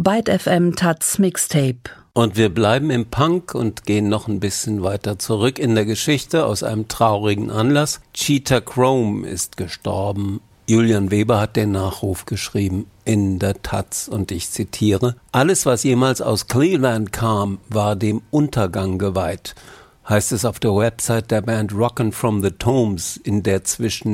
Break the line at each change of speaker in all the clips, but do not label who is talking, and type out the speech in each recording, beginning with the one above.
Byte FM Taz Mixtape.
Und wir bleiben im Punk und gehen noch ein bisschen weiter zurück in der Geschichte aus einem traurigen Anlass. Cheetah Chrome ist gestorben. Julian Weber hat den Nachruf geschrieben in der Taz und ich zitiere: Alles, was jemals aus Cleveland kam, war dem Untergang geweiht, heißt es auf der Website der Band Rockin' from the Tombs, in der zwischen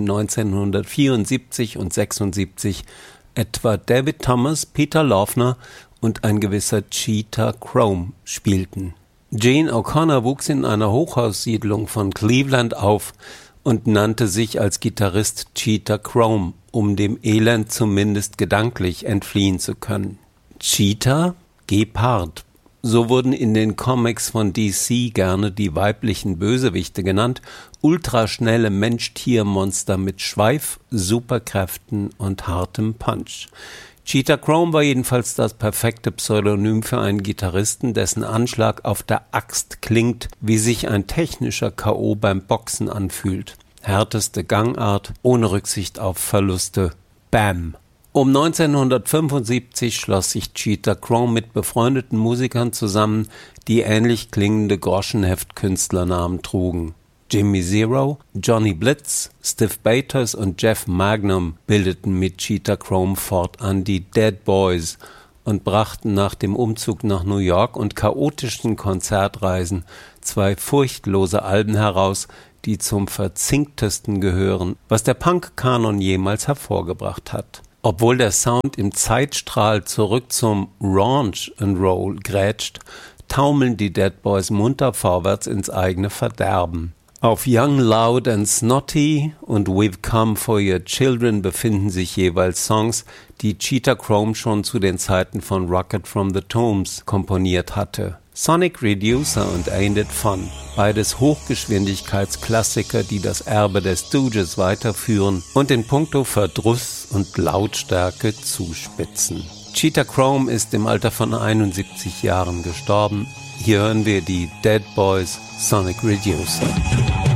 1974 und 76 etwa David Thomas, Peter Lawfner und ein gewisser Cheetah Chrome spielten. Gene O'Connor wuchs in einer Hochhaussiedlung von Cleveland auf und nannte sich als Gitarrist Cheetah Chrome, um dem Elend zumindest gedanklich entfliehen zu können. Cheetah, Gepard. So wurden in den Comics von DC gerne die weiblichen Bösewichte genannt, ultraschnelle Mensch-Tier-Monster mit Schweif, Superkräften und hartem Punch. Cheetah Chrome war jedenfalls das perfekte Pseudonym für einen Gitarristen, dessen Anschlag auf der Axt klingt, wie sich ein technischer K.O. beim Boxen anfühlt. Härteste Gangart, ohne Rücksicht auf Verluste. Bam! Um 1975 schloss sich Cheetah Chrome mit befreundeten Musikern zusammen, die ähnlich klingende Groschenheft-Künstlernamen trugen. Jimmy Zero, Johnny Blitz, Stiv Bators und Jeff Magnum bildeten mit Cheetah Chrome fortan die Dead Boys und brachten nach dem Umzug nach New York und chaotischen Konzertreisen zwei furchtlose Alben heraus, die zum verzinktesten gehören, was der Punk-Kanon jemals hervorgebracht hat. Obwohl der Sound im Zeitstrahl zurück zum Raunch and Roll grätscht, taumeln die Dead Boys munter vorwärts ins eigene Verderben. Auf Young, Loud and Snotty und We've Come for Your Children befinden sich jeweils Songs, die Cheetah Chrome schon zu den Zeiten von Rocket from the Tombs komponiert hatte. Sonic Reducer und Ain't It Fun, beides Hochgeschwindigkeitsklassiker, die das Erbe der Stooges weiterführen und in puncto Verdruss und Lautstärke zuspitzen. Cheetah Chrome ist im Alter von 71 Jahren gestorben. Hier hören wir die Dead Boys, Sonic Reducer.